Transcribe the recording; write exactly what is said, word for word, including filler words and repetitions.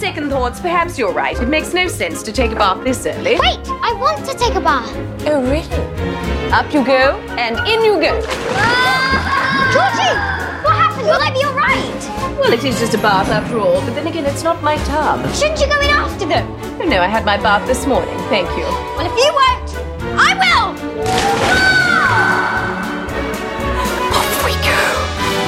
second thoughts, perhaps you're right. It makes no sense to take a bath this early. Wait, I want to take a bath. Oh, really? Up you go, and in you go. Ah! Georgie, what happened? Will I be all right? Well, it is just a bath after all, but then again, it's not my tub. Shouldn't you go in after them? Oh, no, I had my bath this morning. Thank you. Well, if you won't, I will! Ah!